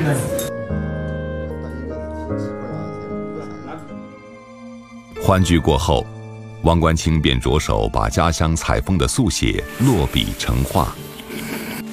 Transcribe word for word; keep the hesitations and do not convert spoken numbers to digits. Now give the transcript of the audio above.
欢聚过后，王冠清便着手把家乡采风的速写落笔成画。